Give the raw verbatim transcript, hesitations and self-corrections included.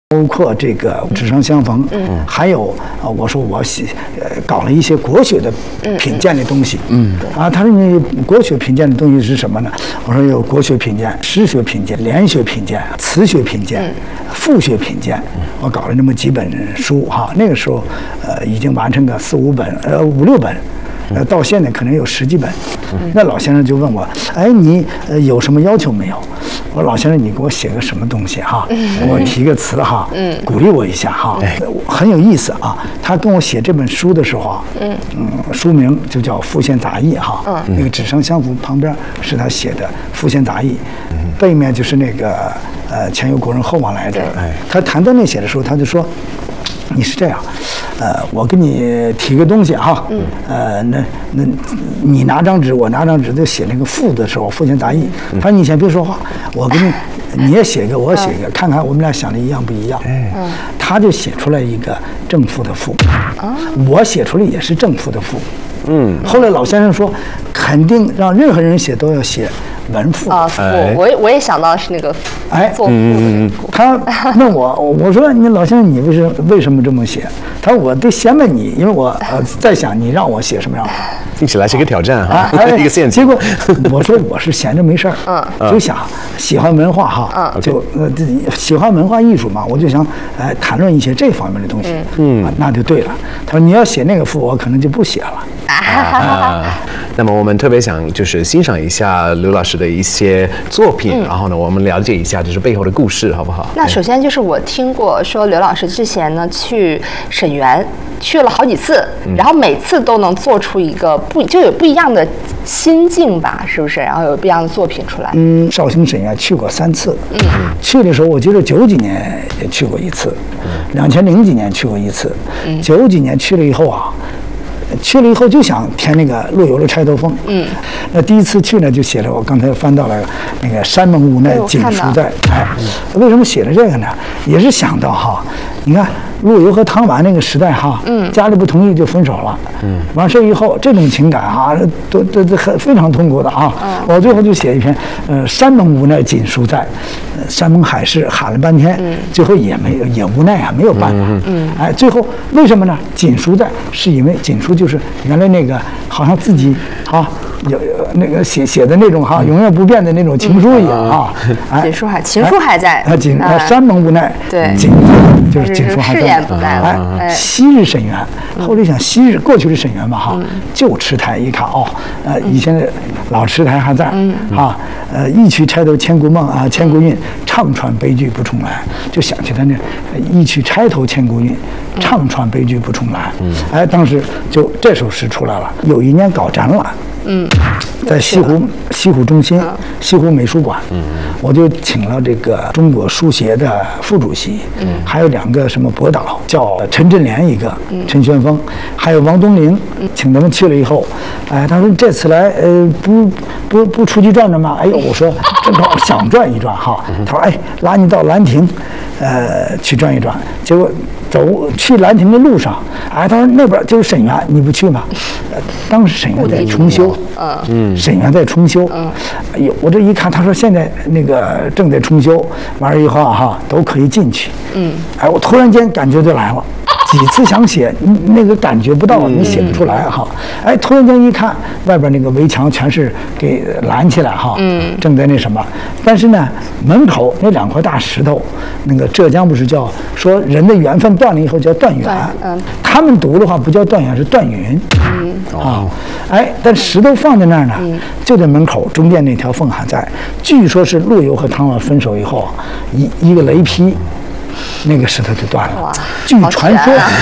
包括这个纸上相逢，嗯，还有啊，我说我写呃搞了一些国学的品鉴的东西，嗯，啊，他说你国学品鉴的东西是什么呢？我说有国学品鉴、诗学品鉴、联学品鉴、词学品鉴、赋学品鉴，我搞了那么几本书哈。那个时候，呃，已经完成个四五本，呃，五六本。呃，到现在可能有十几本。那老先生就问我，哎，你呃有什么要求没有？我说老先生，你给我写个什么东西哈？给我提个词哈，鼓励我一下哈。很有意思啊。他跟我写这本书的时候啊，嗯书名就叫《复现杂义》哈。那个纸上相符旁边是他写的《复现杂义》，背面就是那个呃前有古人后往来者。他谈到那写的时候，他就说。你是这样，呃，我给你提个东西哈，嗯，呃，那那，你拿张纸，我拿张纸，就写那个赋的时候，复现杂义。他说你先别说话，我给你，你也写一个，我写一个，看看我们俩想的一样不一样。嗯，他就写出来一个正赋的赋，我写出来也是正赋的赋。嗯，后来老先生说，肯定让任何人写都要写文赋啊。我我也我也想到是那个哎， 做赋的。 他问我，我说你老先生你为什么为什么这么写？他说我得先问你，因为我呃在想你让我写什么样。 听起来是一个挑战哈，一个陷阱。 结果我说我是闲着没事儿，嗯，就想喜欢文化哈，嗯，就呃喜欢文化艺术嘛，我就想哎谈论一些这方面的东西，嗯，那就对了。他说你要写那个赋，我可能就不写了。 啊，那么我们特别想就是欣赏一下刘老师的一些作品，嗯、然后呢，我们了解一下就是背后的故事，好不好？ 那首先就是我听过说刘老师之前呢去沈园去了好几次，嗯、然后每次都能做出一个不就有不一样的心境吧，是不是？然后有不一样的作品出来。 嗯，绍兴沈园去过三次，嗯，去的时候我记得九几年也去过一次，两千零几年去过一次，嗯，九几年去了以后啊。去了以后就想填那个陆游的《钗头凤》。嗯，那第一次去呢，就写了我刚才翻到了那个山盟无奈锦书在。哎，为什么写了这个呢？也是想到哈，你看陆游和唐婉那个时代哈，嗯，家里不同意就分手了。嗯，完事以后这种情感哈，都都都很非常痛苦的啊。嗯，我最后就写一篇，呃，山盟无奈锦书在，呃，山盟海誓喊了半天，嗯，最后也没有也无奈啊，没有办法。嗯，哎，最后为什么呢？锦书在是因为锦书。就是原来那个好像自己啊有那个写写的那种哈永远不变的那种情书一样啊， 锦书还情书还在啊，锦山盟无奈， 对， 锦就是锦书还在， 誓言不在了。 哎，昔日沈园，后来想昔日过去的沈园吧哈，旧池台一看哦，呃以前的老池台还在啊，呃一曲钗头千古梦啊，千古韵，唱传悲剧不重来，就想起他那一曲钗头千古韵，唱传悲剧不重来，哎当时就这首诗出来了。有一年搞展览。嗯，在西湖西湖中心、西湖美术馆，嗯，我就请了这个中国书协的副主席，嗯，还有两个什么博导，叫陈振联一个，嗯，陈玄峰，还有王东林，请他们去了以后，哎，他说这次来，呃，不不不出去转转吗？哎呦，我说正好想转一转哈，他说哎，拉你到兰亭，呃，去转一转，结果。走去兰亭的路上，哎，他说那边就是沈园，你不去吗？呃、当时沈园在重修，嗯，沈园在重修，嗯，哎呦，我这一看，他说现在那个正在重修，完了以后哈都可以进去，嗯，哎，我突然间感觉就来了。几次想写，那个感觉不到，你写不出来哈。哎，突然间一看，外边那个围墙全是给拦起来哈，嗯，正在那什么。但是呢，门口那两块大石头，那个浙江不是叫说人的缘分断了以后叫断缘，嗯，他们读的话不叫断缘，是断云，嗯啊，哎，但石头放在那儿呢，就在门口中间那条缝还在。据说是陆游和唐婉分手以后，一一个雷劈。那个石头就断了。据传说，